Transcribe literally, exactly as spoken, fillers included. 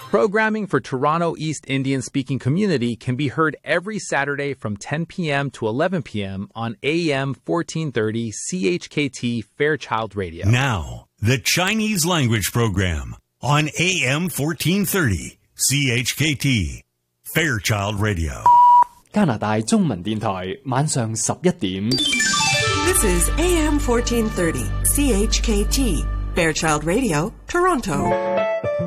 Programming for Toronto East Indian-speaking community can be heard every Saturday from ten p.m. to eleven p.m. on A M fourteen thirty C H K T Fairchild Radio. Now, the Chinese language program on A M fourteen thirty C H K T Fairchild Radio. 加拿大中文電台晚上十一點。 This is A M fourteen thirty C H K T Fairchild Radio, Toronto.